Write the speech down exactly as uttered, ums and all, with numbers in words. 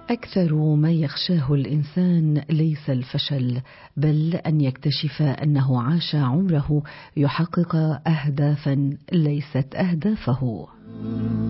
أكثر ما يخشاه الإنسان ليس الفشل، بل أن يكتشف أنه عاش عمره يحقق أهدافا ليست أهدافه.